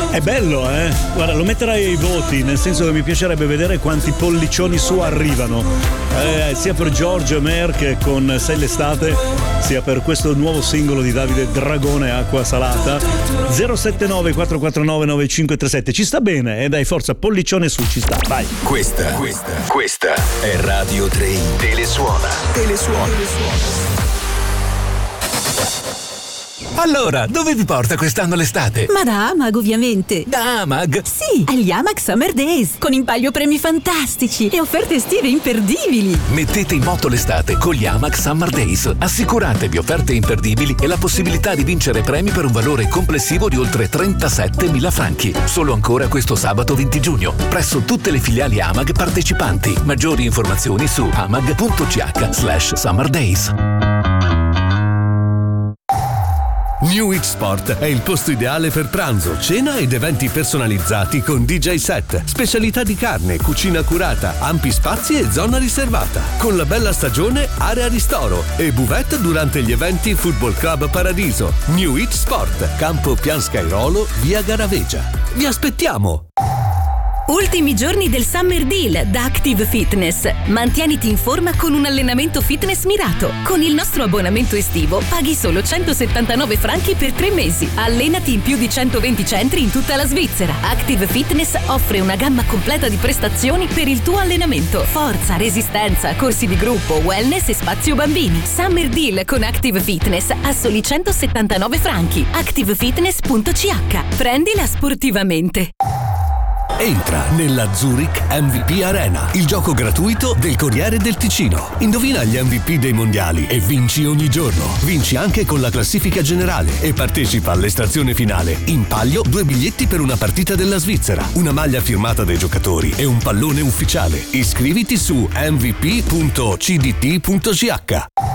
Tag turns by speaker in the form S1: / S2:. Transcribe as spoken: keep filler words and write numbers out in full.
S1: È bello, eh? Guarda, lo metterai ai voti, nel senso che mi piacerebbe vedere quanti pollicioni su arrivano. Eh, sia per Giorgio Merck con Sei l'estate, sia per questo nuovo singolo di Davide Dragone, Acqua Salata. zero sette nove quattro quattro nove nove cinque tre sette. Ci sta bene, eh? Dai, forza, pollicione su, ci sta, vai.
S2: Questa, questa, questa è Radio tre. Telesuona. Telesuona. Telesuona.
S3: Allora, dove vi porta quest'anno l'estate?
S4: Ma da Amag, ovviamente.
S3: Da Amag?
S4: Sì, agli Amag Summer Days, con in palio premi fantastici e offerte estive imperdibili.
S3: Mettete in moto l'estate con gli Amag Summer Days. Assicuratevi offerte imperdibili e la possibilità di vincere premi per un valore complessivo di oltre trentasettemila franchi. Solo ancora questo sabato venti giugno, presso tutte le filiali Amag partecipanti. Maggiori informazioni su amag.ch slash summer days.
S5: New It Sport è il posto ideale per pranzo, cena ed eventi personalizzati con D J set, specialità di carne, cucina curata, ampi spazi e zona riservata. Con la bella stagione, area ristoro e buvette durante gli eventi Football Club Paradiso. New It Sport, Campo Pian Scairolo, via Garavegia. Vi aspettiamo!
S4: Ultimi giorni del Summer Deal da Active Fitness. Mantieniti in forma con un allenamento fitness mirato. Con il nostro abbonamento estivo paghi solo centosettantanove franchi per tre mesi. Allenati in più di centoventi centri in tutta la Svizzera. Active Fitness offre una gamma completa di prestazioni per il tuo allenamento. Forza, resistenza, corsi di gruppo, wellness e spazio bambini. Summer Deal con Active Fitness a soli centosettantanove franchi. active fitness punto c h. Prendila sportivamente.
S5: Entra nella Zurich M V P Arena, il gioco gratuito del Corriere del Ticino. Indovina gli M V P dei mondiali e vinci ogni giorno. Vinci anche con la classifica generale e partecipa all'estrazione finale. In palio due biglietti per una partita della Svizzera, una maglia firmata dai giocatori e un pallone ufficiale. Iscriviti su m v p punto c d t punto c h.